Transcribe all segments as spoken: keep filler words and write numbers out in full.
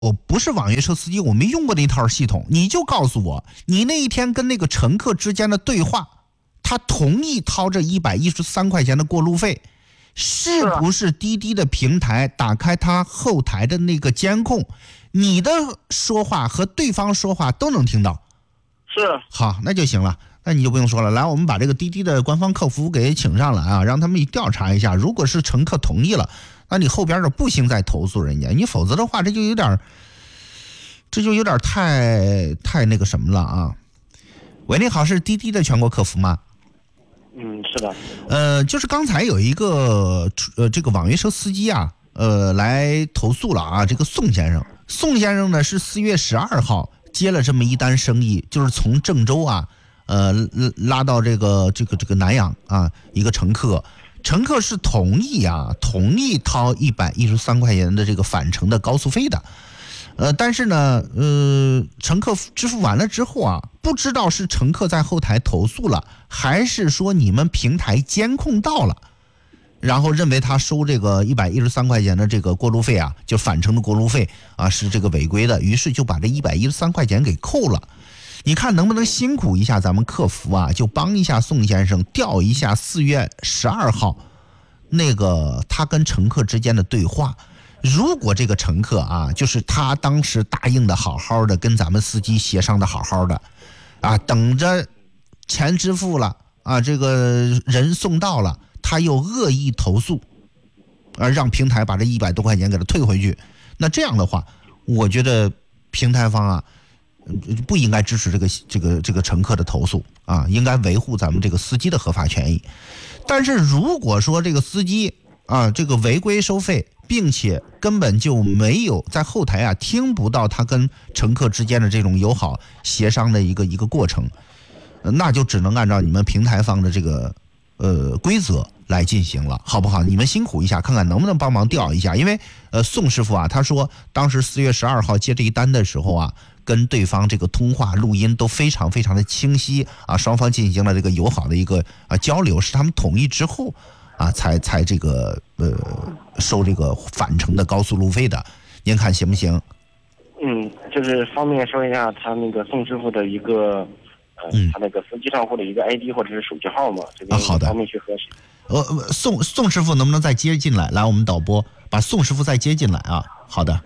我不是网约车司机，我没用过那套系统，你就告诉我，你那一天跟那个乘客之间的对话，他同意掏这一百一十三块钱的过路费，是不是滴滴的平台打开他后台的那个监控，你的说话和对方说话都能听到？ 是。 好，那就行了，那你就不用说了。来，我们把这个滴滴的官方客服给请上来啊，让他们调查一下，如果是乘客同意了，那你后边的不行再投诉人家，你否则的话这就有点这就有点太太那个什么了啊。喂，你好，是滴滴的全国客服吗？ 嗯，是的。 呃，就是刚才有一个呃这个网约车司机啊，呃来投诉了啊，这个宋先生，宋先生呢是四月十二号接了这么一单生意，就是从郑州啊，呃拉到这个这个这个南阳啊，一个乘客。乘客是同意啊，同意掏一百一十三块钱的这个返程的高速费的，呃，但是呢，呃，乘客支付完了之后啊，不知道是乘客在后台投诉了，还是说你们平台监控到了，然后认为他收这个一百一十三块钱的这个过路费啊，就返程的过路费啊是这个违规的，于是就把这一百一十三块钱给扣了。你看能不能辛苦一下咱们客服啊，就帮一下宋先生调一下四月十二号那个他跟乘客之间的对话。如果这个乘客啊，就是他当时答应的好好的，跟咱们司机协商的好好的啊，等着钱支付了啊，这个人送到了，他又恶意投诉啊，让平台把这一百多块钱给他退回去，那这样的话我觉得平台方啊不应该支持这个这个这个乘客的投诉啊，应该维护咱们这个司机的合法权益。但是如果说这个司机啊这个违规收费，并且根本就没有在后台啊听不到他跟乘客之间的这种友好协商的一个一个过程，那就只能按照你们平台方的这个呃规则来进行了，好不好？你们辛苦一下，看看能不能帮忙调一下。因为呃宋师傅啊，他说当时四月十二号接这一单的时候啊，跟对方这个通话录音都非常非常的清晰啊，双方进行了这个友好的一个啊交流，是他们同意之后啊才才这个呃收这个返程的高速路费的，您看行不行？ 嗯，就是方便说一下他那个宋师傅的一个呃、嗯、他那个司机账户的一个 I D 或者是手机号嘛，这边好的， 方便去核实。 呃，宋宋师傅能不能再接进来？来，我们导播把宋师傅再接进来啊。好的。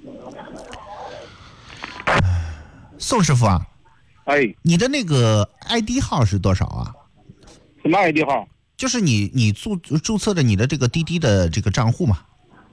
宋师傅啊， 哎， 你的那个 I D 号是多少啊？ 什么 I D 号？ 就是你你注注册的你的这个滴滴的这个账户嘛？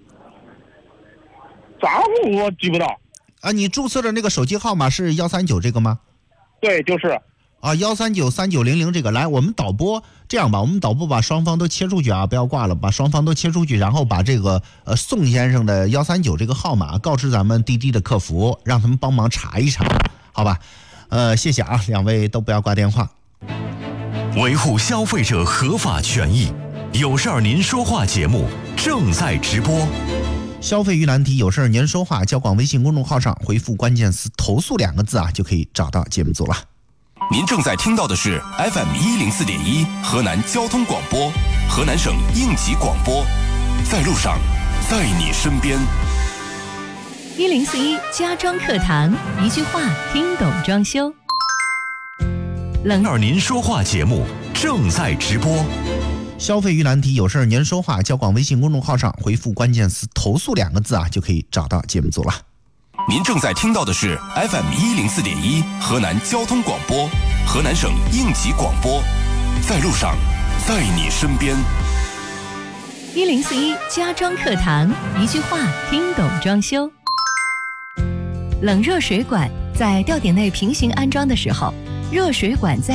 账户我记不到。 啊，你注册的那个手机号码是幺三九这个吗？ 对，就是。 啊，幺三九三九零零这个，来，我们导播这样吧，我们导播把双方都切出去啊，不要挂了，把双方都切出去，然后把这个呃宋先生的幺三九这个号码告知咱们滴滴的客服，让他们帮忙查一查，好吧？呃，谢谢啊，两位都不要挂电话。 维护消费者合法权益，有事儿您说话节目正在直播。 消费遇难题，有事儿您说话，交广微信公众号上回复关键词投诉两个字啊，就可以找到节目组了。 您正在听到的是 F M 一零四点一河南交通广播，河南省应急广播，在路上，在你身边。 一零四一家装课堂，一句话听懂装修。 冷耳您说话节目正在直播。 消费遇难题，有事儿您说话，交广微信公众号上回复关键词投诉两个字啊，就可以找到节目组了。 您正在听到的是 F M 一零四点一河南交通广播，河南省应急广播，在路上，在你身边。 一零四一家装课堂，一句话听懂装修。冷热水管在吊顶内平行安装的时候，热水管在